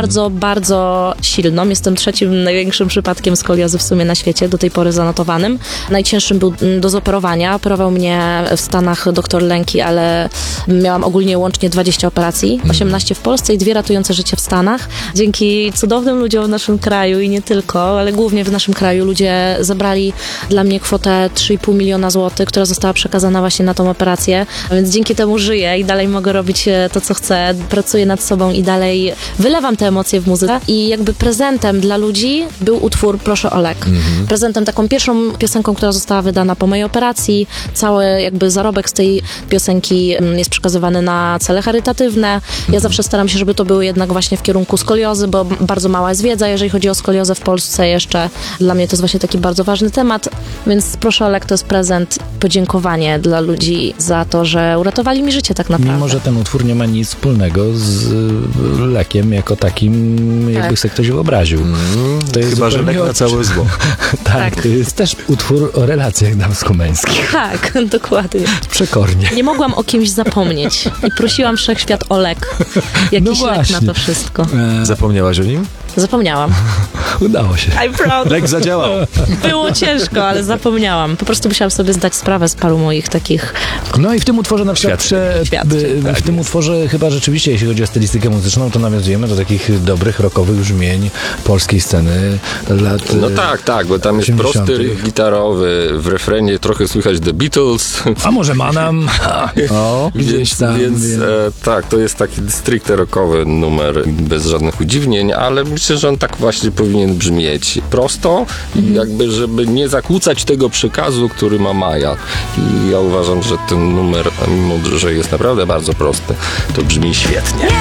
bardzo, bardzo silną. Jestem trzecim największym przypadkiem skoliozy w sumie na świecie, do tej pory zanotowanym. Najcięższym był do zoperowania. Operował mnie w Stanach doktor Lęki, ale miałam ogólnie łącznie 20 operacji, 18 w Polsce i 2 ratujące życie w Stanach. Dzięki cudownym ludziom w naszym kraju i nie tylko, ale głównie w naszym kraju ludzie zabrali dla mnie kwotę 3,5 miliona złotych, która została przekazana właśnie na tą operację, więc dzięki temu żyję i dalej mogę robić to, co chcę, pracuję nad sobą i dalej wylewam te emocje w muzyce i jakby prezentem dla ludzi był utwór Proszę o lek. Prezentem, taką pierwszą piosenką, która została wydana po mojej operacji. Cały jakby zarobek z tej piosenki jest przekazywany na cele charytatywne. Ja zawsze staram się, żeby to było jednak właśnie w kierunku skoliozy, bo bardzo mała jest wiedza, jeżeli chodzi o skoliozę w Polsce jeszcze. Dla mnie to jest właśnie taki bardzo ważny temat, więc Proszę o lek to jest prezent, podziękowanie dla ludzi za to, że uratowali mi życie tak naprawdę. Mimo że ten utwór nie ma nic wspólnego z lekiem jako takim, jakby sobie ktoś wyobraził. To jest chyba, że lek na całe zło. Tak, to jest też utwór o relacjach damsko-męskich. Tak, dokładnie. Przekornie. Nie mogłam o kimś zapomnieć i prosiłam wszechświat o lek. Jakiś lek na to wszystko. Zapomniałaś o nim? Zapomniałam. Udało się. I'm proud. Lek zadziałał. Było ciężko, ale zapomniałam. Po prostu musiałam sobie zdać sprawę z paru moich takich... No i w tym utworze na przykład w tym utworze chyba rzeczywiście, jeśli chodzi o stylistykę muzyczną, to nawiązujemy do takich dobrych rockowych brzmień polskiej sceny lat No tak, bo tam jest 80. prosty riff gitarowy, w refrenie trochę słychać The Beatles. A może Manam? O, gdzieś tam. Więc tak, to jest taki stricte rockowy numer, bez żadnych udziwnień, ale myślę, że on tak właśnie powinien brzmieć prosto, jakby żeby nie zakłócać tego przekazu, który ma Maja. I ja uważam, że ten numer, mimo że jest naprawdę bardzo prosty, to brzmi świetnie.